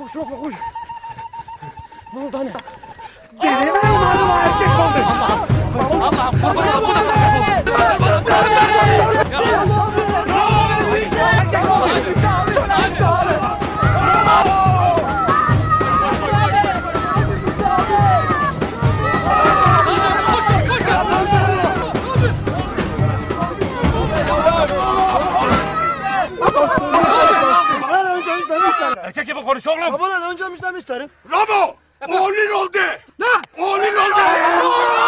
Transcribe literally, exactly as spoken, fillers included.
Koş yok koş. Ne oldu anne? Deli mi umarım o erkek oldu? Allah'ım kurban olayım. Erkek gibi konuş oğlum. Babadan önce müjdemi isterim. Ramo! Oğlun oldu! Ne? Oğlun oldu!